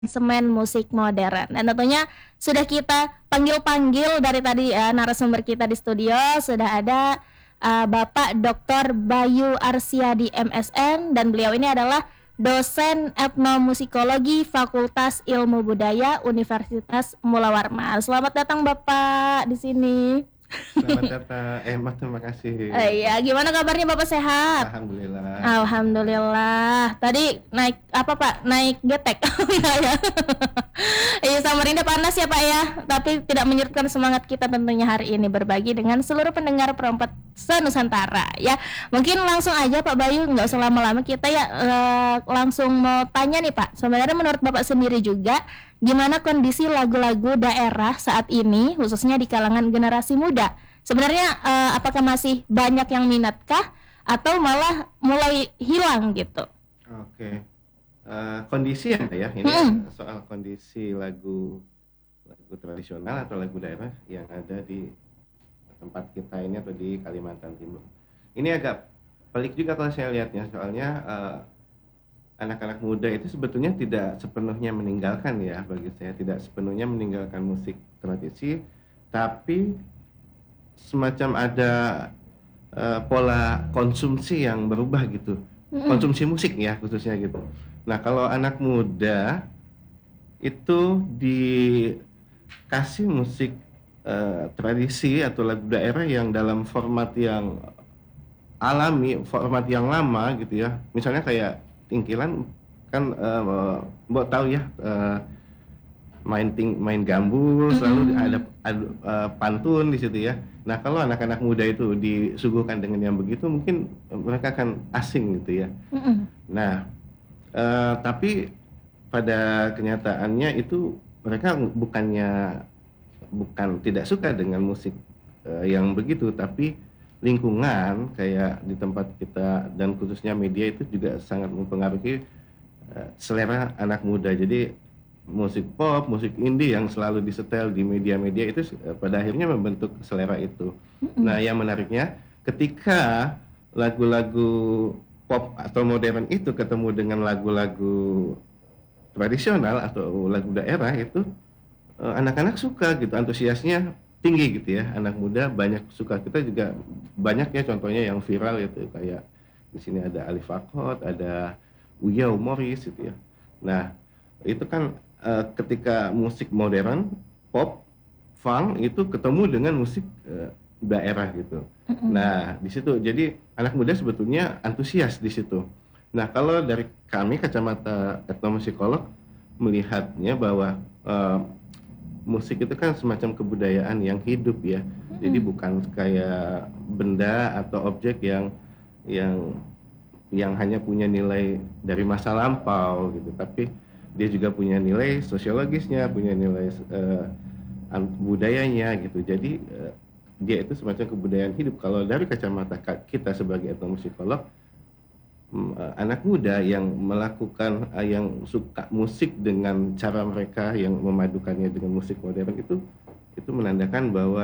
Semen musik modern. Dan tentunya sudah kita panggil-panggil dari tadi ya narasumber kita di studio sudah ada Bapak Dr. Bayu Arsyadi MSN, dan beliau ini adalah dosen etnomusikologi Fakultas Ilmu Budaya Universitas Mula Warman. Selamat datang Bapak di sini. Selamat datang, Mas, terima kasih. Iya, gimana kabarnya Bapak, sehat? Alhamdulillah. Alhamdulillah. Tadi naik apa Pak? Naik getek. Iya ya. Iya, Samarinda panas ya Pak ya. Tapi tidak menyurutkan semangat kita tentunya hari ini berbagi dengan seluruh pendengar perempat se-Nusantara ya. Mungkin langsung aja Pak Bayu, nggak usah lama-lama kita ya, langsung mau tanya nih Pak. Sebenarnya menurut Bapak sendiri juga, gimana kondisi lagu-lagu daerah saat ini khususnya di kalangan generasi muda? Sebenarnya apakah masih banyak yang minatkah atau malah mulai hilang gitu? Oke. Kondisi ya, Mbak, ya. Ini soal kondisi lagu tradisional atau lagu daerah yang ada di tempat kita ini atau di Kalimantan Timur. Ini agak pelik juga kalau saya lihatnya, soalnya anak-anak muda itu sebetulnya tidak sepenuhnya meninggalkan, ya, bagi saya tidak sepenuhnya meninggalkan musik tradisi, tapi semacam ada pola konsumsi yang berubah gitu, konsumsi musik ya khususnya gitu. Nah, kalau anak muda itu dikasih musik tradisi atau lagu daerah yang dalam format yang alami, format yang lama gitu ya. Misalnya kayak Tingkilan kan, Mbok tahu ya, main gambus, lalu ada pantun di situ ya. Nah, kalau anak-anak muda itu disuguhkan dengan yang begitu, mungkin mereka akan asing gitu ya. Nah, tapi pada kenyataannya itu mereka bukan tidak suka dengan musik yang begitu, tapi lingkungan kayak di tempat kita dan khususnya media itu juga sangat mempengaruhi selera anak muda. Jadi musik pop, musik indie yang selalu disetel di media-media itu pada akhirnya membentuk selera itu. Nah, yang menariknya ketika lagu-lagu pop atau modern itu ketemu dengan lagu-lagu tradisional atau lagu daerah itu, anak-anak suka gitu, antusiasnya tinggi gitu ya. Anak muda banyak suka. Kita juga banyak ya contohnya yang viral itu, kayak di sini ada Ali Fakot, ada Uya Umoris gitu ya. Nah, itu kan ketika musik modern, pop, funk itu ketemu dengan musik daerah gitu. Nah, di situ jadi anak muda sebetulnya antusias di situ. Nah, kalau dari kami kacamata etnomusikolog melihatnya bahwa musik itu kan semacam kebudayaan yang hidup ya. Jadi bukan kayak benda atau objek yang yang hanya punya nilai dari masa lampau gitu, tapi dia juga punya nilai sosiologisnya, punya nilai budayanya gitu. Jadi dia itu semacam kebudayaan hidup. Kalau dari kacamata kita sebagai etnomusikolog, anak muda yang melakukan yang suka musik dengan cara mereka yang memadukannya dengan musik modern itu menandakan bahwa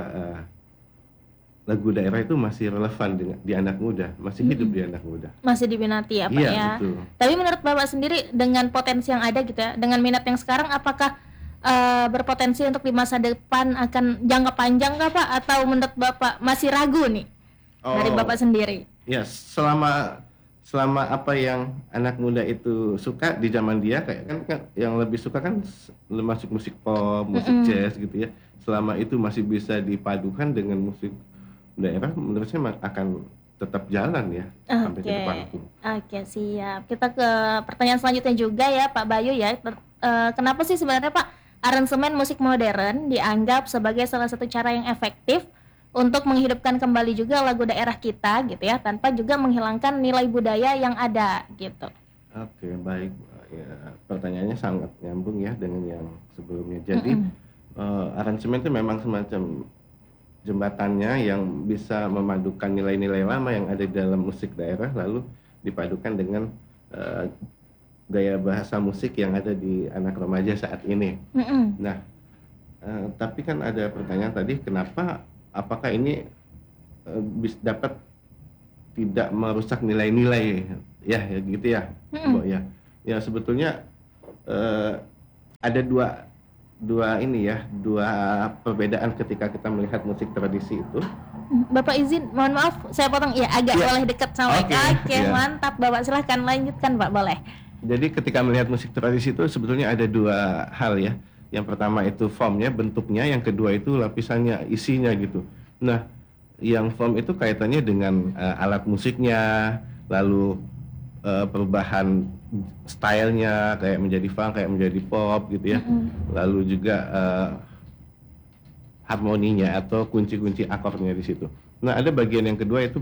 lagu daerah itu masih relevan di anak muda, masih hidup di anak muda. Masih diminati ya Pak Iya, ya. betul. Tapi menurut Bapak sendiri dengan potensi yang ada gitu ya, dengan minat yang sekarang, apakah berpotensi untuk di masa depan akan jangka panjang nggak Pak? Atau menurut Bapak masih ragu nih dari Bapak sendiri? Ya, selama apa yang anak muda itu suka di zaman dia, kayak kan yang lebih suka kan masuk musik pop, musik jazz gitu ya. Selama itu masih bisa dipadukan dengan musik daerah, menurut saya akan tetap jalan ya sampai ke depan. Oke, siap. Kita ke pertanyaan selanjutnya juga ya Pak Bayu ya. Kenapa sih sebenarnya Pak aransemen musik modern dianggap sebagai salah satu cara yang efektif untuk menghidupkan kembali juga lagu daerah kita gitu ya, tanpa juga menghilangkan nilai budaya yang ada gitu? Oke, baik. Ya, pertanyaannya sangat nyambung ya dengan yang sebelumnya. Jadi aransemen itu memang semacam jembatannya yang bisa memadukan nilai-nilai lama yang ada di dalam musik daerah, lalu dipadukan dengan gaya bahasa musik yang ada di anak remaja saat ini. Nah, tapi kan ada pertanyaan tadi, apakah ini dapat tidak merusak nilai-nilai ya gitu ya, Mbak ya. Ya sebetulnya ada dua ini ya, dua perbedaan ketika kita melihat musik tradisi itu. Bapak izin, mohon maaf saya potong ya, agak boleh dekat sama Oke, Oke, ya. mantap Bapak, silahkan lanjutkan Pak, boleh. Jadi ketika melihat musik tradisi itu sebetulnya ada dua hal ya. Yang pertama itu formnya, bentuknya, yang kedua itu lapisannya, isinya gitu. Nah, yang form itu kaitannya dengan alat musiknya, lalu perubahan stylenya kayak menjadi funk, kayak menjadi pop gitu ya. Lalu juga harmoninya atau kunci-kunci akornya di situ. Nah, ada bagian yang kedua itu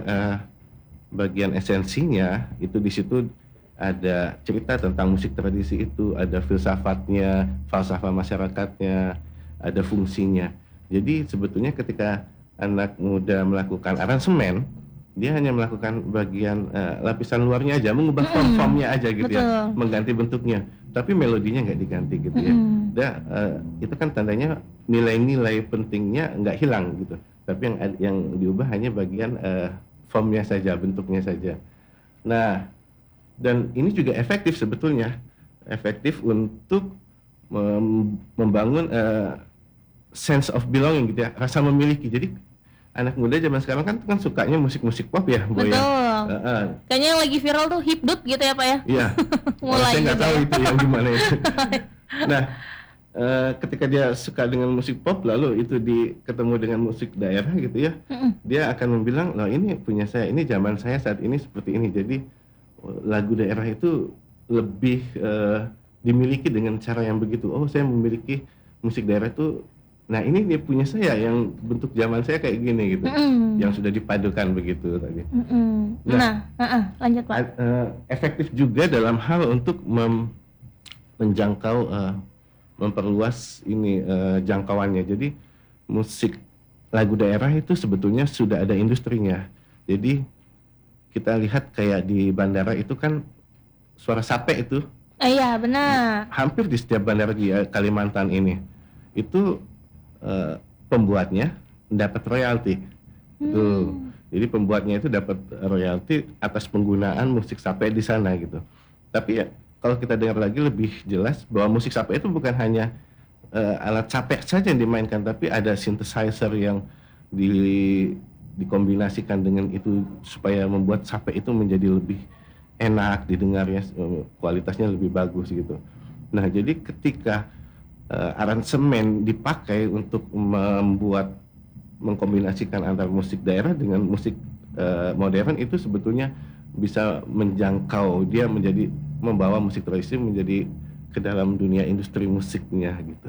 bagian esensinya, itu di situ ada cerita tentang musik tradisi itu, ada filsafatnya, falsafah masyarakatnya, ada fungsinya. Jadi sebetulnya ketika anak muda melakukan aransemen, dia hanya melakukan bagian lapisan luarnya aja, mengubah formnya aja gitu ya, mengganti bentuknya, tapi melodinya nggak diganti gitu ya. Itu kan tandanya nilai-nilai pentingnya nggak hilang gitu, tapi yang diubah hanya bagian formnya saja, bentuknya saja. Nah, dan ini juga efektif sebetulnya, efektif untuk membangun sense of belonging gitu ya, rasa memiliki. Jadi anak muda zaman sekarang kan sukanya musik-musik pop ya, Boy. Betul. Kayaknya yang lagi viral tuh hipdut gitu ya Pak ya. Iya. Saya nggak tahu itu yang gimana itu. Nah, ketika dia suka dengan musik pop, lalu itu ketemu dengan musik daerah gitu ya, dia akan bilang, loh ini punya saya, ini zaman saya saat ini seperti ini. Jadi lagu daerah itu lebih dimiliki dengan cara yang begitu. Oh, saya memiliki musik daerah itu. Nah, ini dia punya saya yang bentuk zaman saya kayak gini gitu, yang sudah dipadukan begitu tadi. Lanjut Pak. Efektif juga dalam hal untuk menjangkau, memperluas ini jangkauannya. Jadi musik lagu daerah itu sebetulnya sudah ada industrinya. Jadi kita lihat kayak di bandara itu kan suara sape itu. Iya benar. Hampir di setiap bandara di Kalimantan ini itu pembuatnya dapat royalti. Jadi pembuatnya itu dapat royalti atas penggunaan musik sape di sana gitu. Tapi ya kalau kita dengar lagi lebih jelas bahwa musik sape itu bukan hanya alat sape saja yang dimainkan, tapi ada synthesizer yang dikombinasikan dengan itu supaya membuat sape itu menjadi lebih enak didengarnya, kualitasnya lebih bagus gitu. Nah, jadi ketika aransemen dipakai untuk mengkombinasikan antara musik daerah dengan musik modern, itu sebetulnya bisa menjangkau, dia membawa musik tradisi menjadi ke dalam dunia industri musiknya gitu.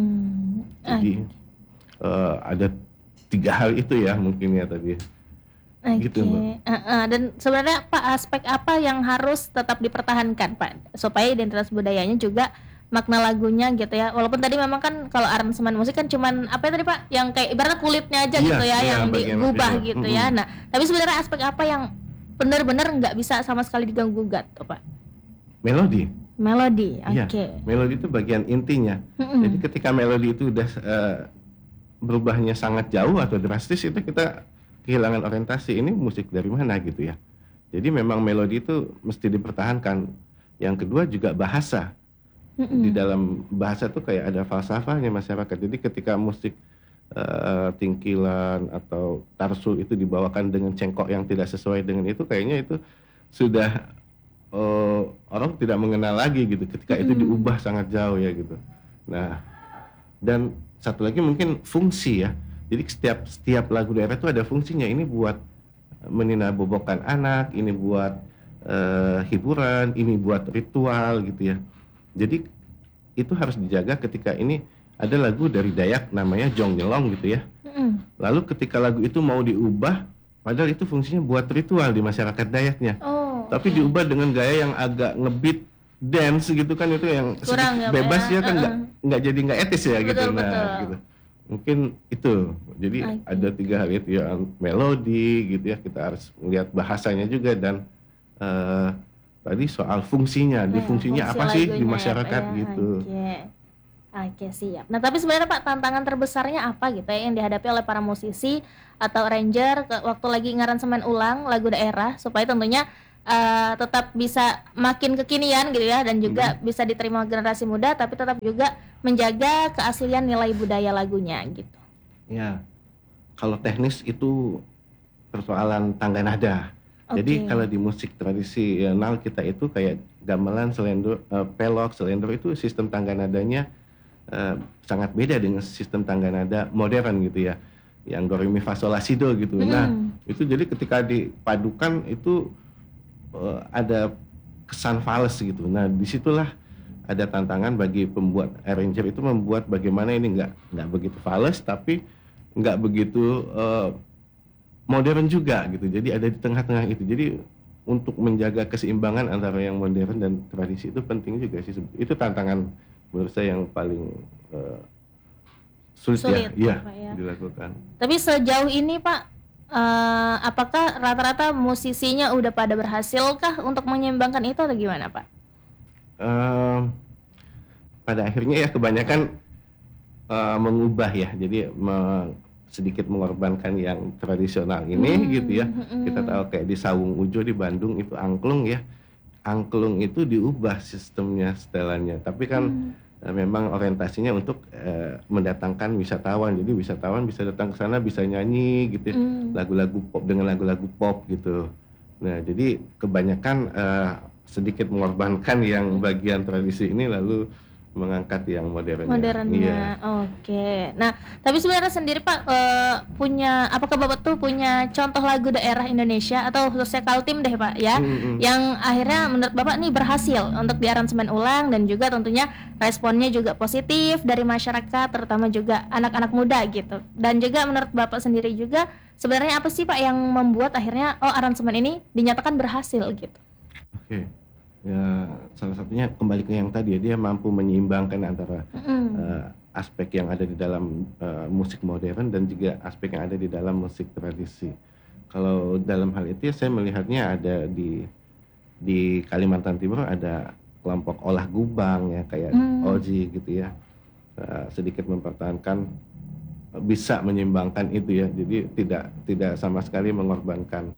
Jadi ada 3 hal itu ya mungkin ya tadi. Gitu, Mbak. Dan sebenarnya Pak, aspek apa yang harus tetap dipertahankan Pak supaya identitas budayanya juga makna lagunya gitu ya, walaupun tadi memang kan kalau aransemen musik kan cuman apa ya tadi Pak, yang kayak ibaratnya kulitnya aja gitu ya, yang diubah gitu ya. Nah, tapi sebenarnya aspek apa yang benar-benar nggak bisa sama sekali diganggu gugat tuh Pak? Melodi, oke. Melodi itu bagian intinya. Jadi ketika melodi itu udah berubahnya sangat jauh atau drastis, itu kita kehilangan orientasi, ini musik dari mana gitu ya. Jadi memang melodi itu mesti dipertahankan. Yang kedua juga bahasa. Di dalam bahasa tuh kayak ada falsafahnya masyarakat. Jadi ketika musik tingkilan atau tarsul itu dibawakan dengan cengkok yang tidak sesuai dengan itu, kayaknya itu sudah orang tidak mengenal lagi gitu ketika itu diubah sangat jauh ya gitu. Nah, dan satu lagi mungkin fungsi ya. Jadi setiap lagu daerah itu ada fungsinya. Ini buat meninabobokan anak, ini buat hiburan, ini buat ritual gitu ya. Jadi itu harus dijaga. Ketika ini ada lagu dari Dayak namanya Jong Nyelong gitu ya. Lalu ketika lagu itu mau diubah, padahal itu fungsinya buat ritual di masyarakat Dayaknya. Tapi diubah dengan gaya yang agak ngebeat dance gitu kan, itu yang bebas ya kan, nggak jadi nggak etis ya gitu. Gitu. Mungkin itu. Jadi ada 3 hal itu ya, melodi gitu ya, kita harus melihat bahasanya juga, dan tadi soal fungsinya, fungsinya apa sih di masyarakat ya, gitu. Oke, siap. Nah, tapi sebenarnya Pak, tantangan terbesarnya apa gitu ya yang dihadapi oleh para musisi atau arranger waktu lagi ngaransemen ulang lagu daerah, supaya tentunya tetap bisa makin kekinian gitu ya, dan juga bisa diterima generasi muda, tapi tetap juga menjaga keaslian nilai budaya lagunya gitu. Ya, kalau teknis itu persoalan tangga nada. Jadi kalau di musik tradisional kita itu kayak gamelan, selendor, pelok, selendor itu sistem tangga nadanya sangat beda dengan sistem tangga nada modern gitu ya, yang do re mi fa sol la si do gitu. Nah itu jadi ketika dipadukan itu ada kesan fals gitu. Nah disitulah ada tantangan bagi pembuat arranger itu membuat bagaimana ini nggak begitu fals tapi nggak begitu modern juga gitu. Jadi ada di tengah-tengah itu. Jadi untuk menjaga keseimbangan antara yang modern dan tradisi itu penting juga sih. Itu tantangan menurut saya yang paling sulit ya dilakukan. Tapi sejauh ini Pak, apakah rata-rata musisinya udah pada berhasilkah untuk menyeimbangkan itu atau gimana Pak? Pada akhirnya ya kebanyakan mengubah ya. Jadi sedikit mengorbankan yang tradisional ini gitu ya. Kita tahu kayak di Sawung Ujo di Bandung itu angklung ya. Angklung itu diubah sistemnya, setelannya. Tapi kan memang orientasinya untuk mendatangkan wisatawan. Jadi wisatawan bisa datang ke sana bisa nyanyi gitu ya. Lagu-lagu pop dengan lagu-lagu pop gitu. Nah, jadi kebanyakan sedikit mengorbankan yang bagian tradisi ini lalu mengangkat yang modernnya. Iya. Oke. Nah, tapi sebenarnya sendiri Pak apakah Bapak tuh punya contoh lagu daerah Indonesia atau khususnya Kaltim deh Pak ya, yang akhirnya menurut Bapak nih berhasil untuk diaransemen ulang dan juga tentunya responnya juga positif dari masyarakat, terutama juga anak-anak muda gitu. Dan juga menurut Bapak sendiri juga sebenarnya apa sih Pak yang membuat akhirnya aransemen ini dinyatakan berhasil gitu? Oke. Ya, salah satunya kembali ke yang tadi ya, dia mampu menyeimbangkan antara aspek yang ada di dalam musik modern dan juga aspek yang ada di dalam musik tradisi. Kalau dalam hal itu ya saya melihatnya ada di Kalimantan Timur ada kelompok olah gubang ya kayak Oji gitu ya, sedikit mempertahankan bisa menyeimbangkan itu ya, jadi tidak sama sekali mengorbankan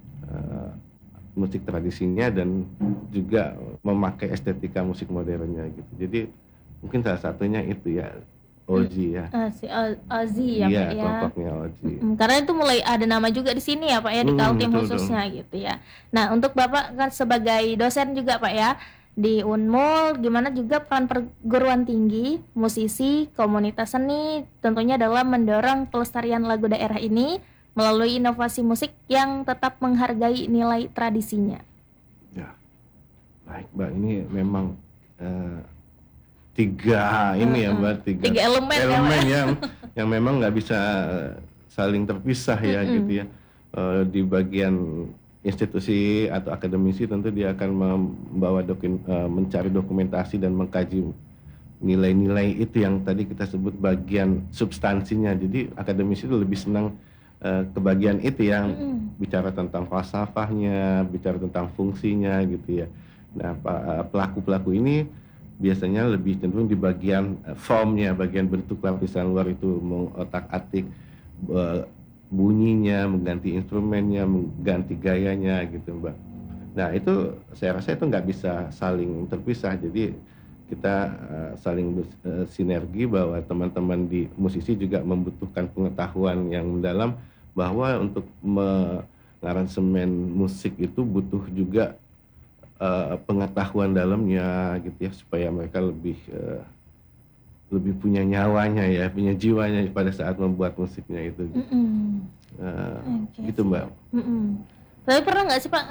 musik tradisinya dan juga memakai estetika musik modernnya gitu. Jadi mungkin salah satunya itu ya Oji ya. Si Ozi ya Pak ya. Kelompoknya Oji. Karena itu mulai ada nama juga di sini ya Pak ya, di Kaltim khususnya gitu ya. Nah, untuk Bapak kan sebagai dosen juga Pak ya di Unmul, gimana juga peran perguruan tinggi, musisi, komunitas seni tentunya dalam mendorong pelestarian lagu daerah ini melalui inovasi musik yang tetap menghargai nilai tradisinya. Ya, baik Mbak, ini memang tiga ini ya Mbak, tiga elemen yang memang nggak bisa saling terpisah ya gitu ya. Di bagian institusi atau akademisi tentu dia akan membawa mencari dokumentasi dan mengkaji nilai-nilai itu yang tadi kita sebut bagian substansinya. Jadi akademisi itu lebih senang kebagian itu yang bicara tentang falsafahnya, bicara tentang fungsinya gitu ya. Nah, pelaku-pelaku ini biasanya lebih cenderung di bagian formnya, bagian bentuk lapisan luar itu mengotak-atik bunyinya, mengganti instrumennya, mengganti gayanya gitu Mbak. Nah itu saya rasa itu nggak bisa saling terpisah. Jadi kita saling sinergi bahwa teman-teman di musisi juga membutuhkan pengetahuan yang mendalam bahwa untuk mengaransemen musik itu butuh juga pengetahuan dalamnya gitu ya, supaya mereka lebih punya nyawanya ya, punya jiwanya pada saat membuat musiknya itu. Gitu Mbak. Tapi pernah nggak sih Pak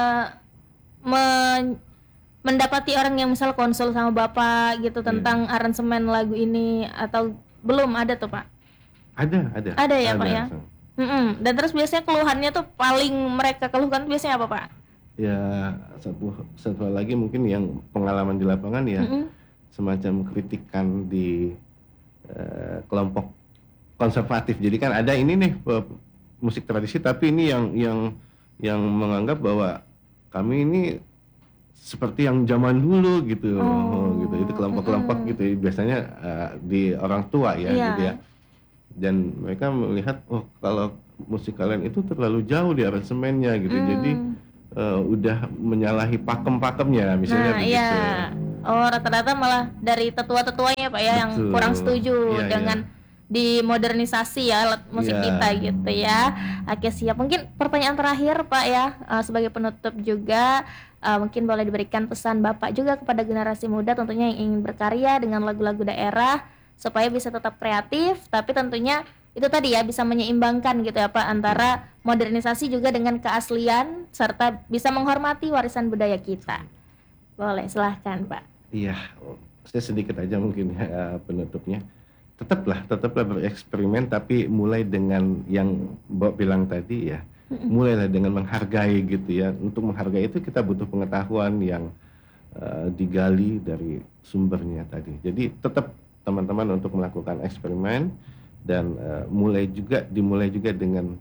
mendapati orang yang misal konsul sama Bapak gitu tentang aransemen lagu ini atau belum ada tuh Pak? Ada ya Pak ya. Dan terus biasanya keluhannya tuh paling mereka keluhkan biasanya apa Pak? Ya satu hal lagi mungkin yang pengalaman di lapangan ya, semacam kritikan di kelompok konservatif. Jadi kan ada ini nih musik tradisi tapi ini yang menganggap bahwa kami ini seperti yang zaman dulu gitu. Gitu. Itu kelompok-kelompok gitu biasanya di orang tua ya gitu ya. Dan mereka melihat kalau musik kalian itu terlalu jauh di aransemennya gitu. Jadi udah menyalahi pakem-pakemnya misalnya Nah, begitu. iya. Oh, rata-rata malah dari tetua-tetuanya Pak ya yang Betul. kurang setuju Iya, dengan dimodernisasi ya alat musik Iya. kita gitu ya. Oke, siap. Mungkin pertanyaan terakhir Pak ya, sebagai penutup juga, mungkin boleh diberikan pesan Bapak juga kepada generasi muda tentunya yang ingin berkarya dengan lagu-lagu daerah supaya bisa tetap kreatif, tapi tentunya itu tadi ya bisa menyeimbangkan gitu ya Pak antara modernisasi juga dengan keaslian serta bisa menghormati warisan budaya kita. Boleh, silahkan Pak. Iya, saya sedikit aja mungkin penutupnya. Tetaplah bereksperimen, tapi mulai dengan yang Mbak bilang tadi ya, mulailah dengan menghargai gitu ya. Untuk menghargai itu kita butuh pengetahuan yang digali dari sumbernya tadi. Jadi tetap teman-teman untuk melakukan eksperimen dan dimulai juga dengan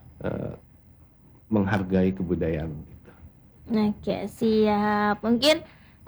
menghargai kebudayaan gitu. Oke, siap. Mungkin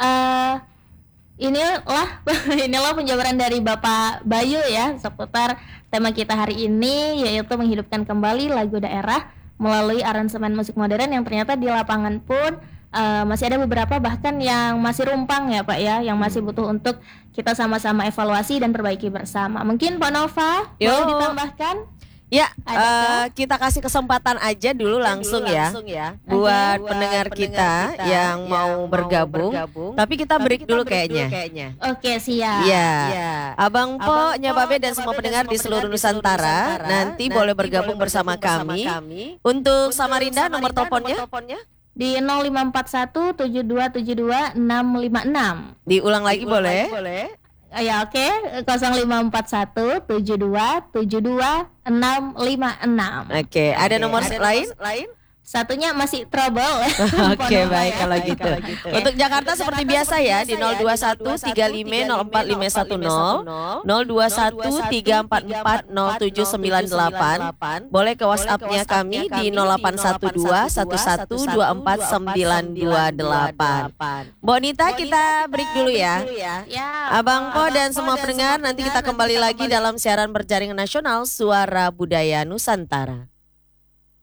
inilah penjabaran dari Bapak Bayu ya seputar tema kita hari ini, yaitu menghidupkan kembali lagu daerah melalui aransemen musik modern yang ternyata di lapangan pun masih ada beberapa bahkan yang masih rumpang ya Pak ya, yang masih butuh untuk kita sama-sama evaluasi dan perbaiki bersama. Mungkin Pak Nova boleh ditambahkan? Ya, Adakah? kita kasih kesempatan aja dulu langsung ya buat pendengar kita yang mau bergabung. Tapi kita break dulu kayaknya. Oke, siap. Ya, Abang Po, Nyababe dan semua pendengar di seluruh Nusantara nanti boleh bergabung bersama kami. Untuk Samarinda nomor teleponnya Di 0541 7272 656. diulang lagi boleh? Ya oke, 0541 7272 656. Oke, ada nomor lain? Satunya masih trouble. Oke, baik kalau gitu. Untuk Jakarta seperti biasa ya di 021 35 04 510, 021 344 0798. Boleh ke WhatsApp-nya kami di 0812 11 24 928. Bonita, kita break dulu ya. Ya. Abang Po dan semua pendengar, nanti kita kembali lagi dalam siaran berjaringan nasional Suara Budaya Nusantara.